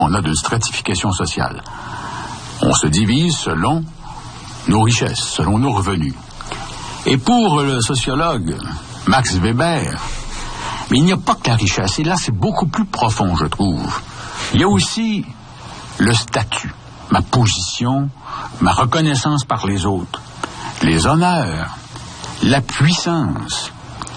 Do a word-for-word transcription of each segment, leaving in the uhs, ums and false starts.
on a de stratification sociale. On se divise selon nos richesses, selon nos revenus. Et pour le sociologue Max Weber, mais il n'y a pas que la richesse. Et là, c'est beaucoup plus profond, je trouve. Il y a aussi le statut, ma position, ma reconnaissance par les autres, les honneurs, la puissance.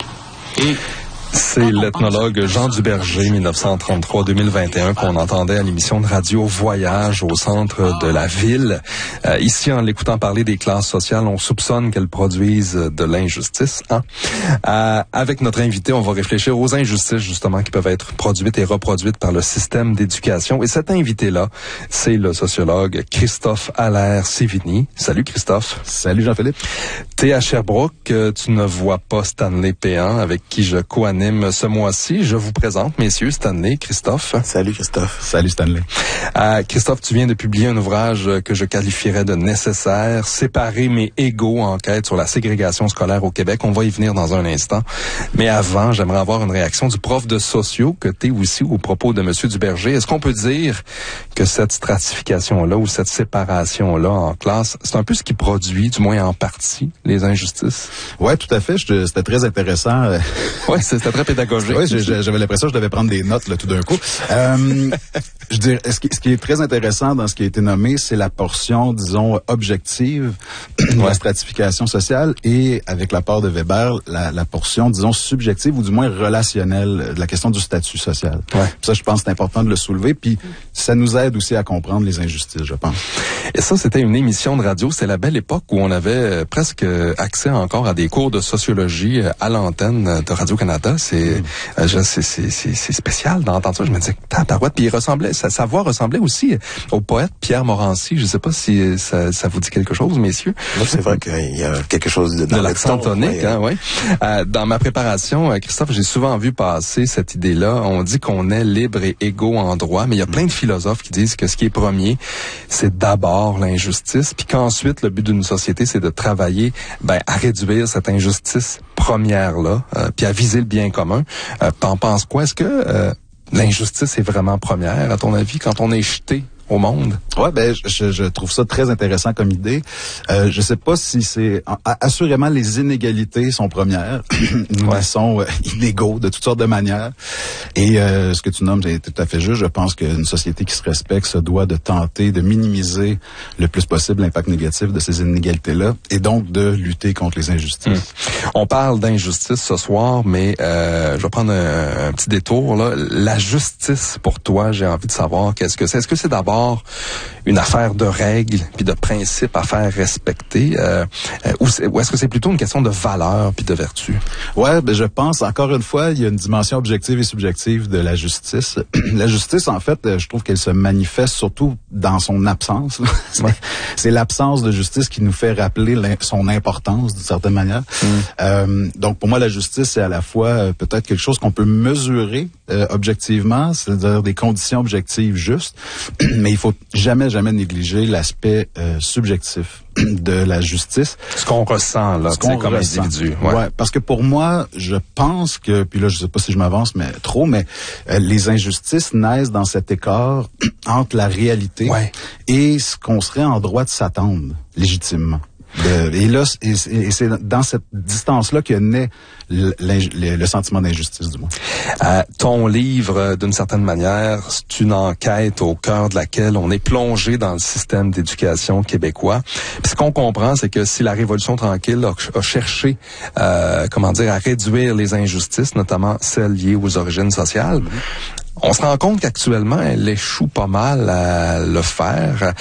Et c'est l'ethnologue Jean Duberger, dix-neuf cent trente-trois à deux mille vingt et un, qu'on entendait à l'émission de radio Voyage au centre de la ville. Euh, ici, en l'écoutant parler des classes sociales, on soupçonne qu'elles produisent de l'injustice. Hein? Euh, avec notre invité, on va réfléchir aux injustices, justement, qui peuvent être produites et reproduites par le système d'éducation. Et cet invité-là, c'est le sociologue Christophe Allaire-Sévigny. Salut, Christophe. Salut, Jean-Philippe. T'es à Sherbrooke. Tu ne vois pas Stanley Péan, avec qui je co-anime ce mois-ci. Je vous présente, messieurs, Stanley, Christophe. Salut, Christophe. Salut, Stanley. Euh, Christophe, tu viens de publier un ouvrage que je qualifierais de nécessaire, Séparer mais égaux, enquête sur la ségrégation scolaire au Québec. On va y venir dans un instant. Mais avant, j'aimerais avoir une réaction du prof de socio que t'es aussi au propos de M. Duberger. Est-ce qu'on peut dire que cette stratification-là ou cette séparation-là en classe, c'est un peu ce qui produit, du moins en partie, les injustices? Ouais, tout à fait. Je, c'était très intéressant. Ouais, c'était très pédagogique. Oui, j'avais l'impression que je devais prendre des notes là tout d'un coup. Euh, je dirais, ce qui, ce qui est très intéressant dans ce qui a été nommé, c'est la portion, disons, objective de ouais. la stratification sociale et, avec l'apport de Weber, la, la portion, disons, subjective ou du moins relationnelle de la question du statut social. Ouais. Ça, je pense que c'est important de le soulever. Puis, ça nous aide aussi à comprendre les injustices, je pense. Et ça, c'était une émission de radio. C'était la belle époque où on avait presque accès encore à des cours de sociologie à l'antenne de Radio-Canada. C'est, mmh. euh, c'est, c'est, c'est, c'est spécial d'entendre ça. Je me disais, tabarouette. Puis il ressemblait, sa, sa voix ressemblait aussi au poète Pierre Morancy. Je sais pas si ça, ça vous dit quelque chose, messieurs. Oui, c'est vrai qu'il y a quelque chose de, de l'accent tonique, ouais. hein, oui. Euh, dans ma préparation, Christophe, j'ai souvent vu passer cette idée-là. On dit qu'on est libre et égaux en droit, mais il y a plein de philosophes qui disent que ce qui est premier, c'est d'abord l'injustice, puis qu'ensuite, le but d'une société, c'est de travailler ben, à réduire cette injustice première-là, euh, puis à viser le bien commun. Euh, t'en penses quoi? Est-ce que euh, l'injustice est vraiment première, à ton avis, quand on est jeté au monde? Ouais, ben je, je trouve ça très intéressant comme idée. Euh, je sais pas si c'est assurément les inégalités sont premières, nous ouais. sont euh, inégaux de toutes sortes de manières. Et euh, ce que tu nommes est tout à fait juste. Je pense qu'une société qui se respecte se doit de tenter de minimiser le plus possible l'impact négatif de ces inégalités-là et donc de lutter contre les injustices. Hum. On parle d'injustice ce soir, mais euh, je vais prendre un, un petit détour là. La justice pour toi, j'ai envie de savoir qu'est-ce que c'est. Est-ce que c'est d'abord une affaire de règles puis de principes à faire respecter, euh, ou, ou est-ce que c'est plutôt une question de valeur puis de vertu? Ouais, ben je pense encore une fois, il y a une dimension objective et subjective de la justice. La justice, en fait, je trouve qu'elle se manifeste surtout dans son absence. C'est, ouais. c'est l'absence de justice qui nous fait rappeler son importance d'une certaine manière. Mm. Euh, donc pour moi, la justice, c'est à la fois euh, peut-être quelque chose qu'on peut mesurer euh, objectivement, c'est-à-dire des conditions objectives justes. Mais il faut jamais, jamais négliger l'aspect euh, subjectif de la justice. Ce qu'on ressent, là, Ce qu'on comme ressent. individu. Ouais. ouais, parce que pour moi, je pense que, puis là, je sais pas si je m'avance, mais trop, mais euh, les injustices naissent dans cet écart entre la réalité ouais. et ce qu'on serait en droit de s'attendre légitimement. De, et là, et, et c'est dans cette distance-là que naît le, le, le sentiment d'injustice, du moins. Euh, ton livre, d'une certaine manière, c'est une enquête au cœur de laquelle on est plongé dans le système d'éducation québécois. Puis ce qu'on comprend, c'est que si la Révolution tranquille a, a cherché, euh, comment dire, à réduire les injustices, notamment celles liées aux origines sociales, mm-hmm. on se rend compte qu'actuellement, elle échoue pas mal à le faire.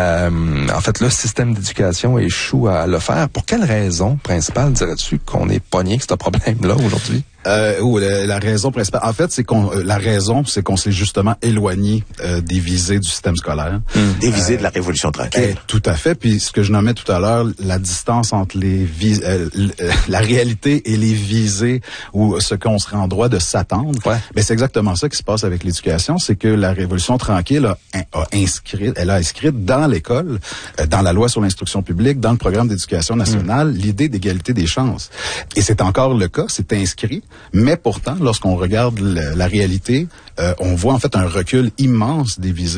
Euh, en fait, le système d'éducation échoue à le faire. Pour quelle raison principale, dirais-tu, qu'on est pogné avec ce problème-là aujourd'hui? Euh, ou la, la raison principale, en fait, c'est qu'on euh, la raison, c'est qu'on s'est justement éloigné euh, des visées du système scolaire, mmh. des visées euh, de la Révolution tranquille. Euh, tout à fait. Puis ce que je nommais tout à l'heure, la distance entre les vis, euh, la réalité et les visées ou ce qu'on serait en droit de s'attendre. Ouais. Ben c'est exactement ça qui se passe passe avec l'éducation, c'est que la Révolution tranquille a, a inscrit, elle a inscrit dans l'école, euh, dans la loi sur l'instruction publique, dans le programme d'éducation nationale, mmh. l'idée d'égalité des chances. Et c'est encore le cas, c'est inscrit, mais pourtant, lorsqu'on regarde le, la réalité, euh, on voit en fait un recul immense des visées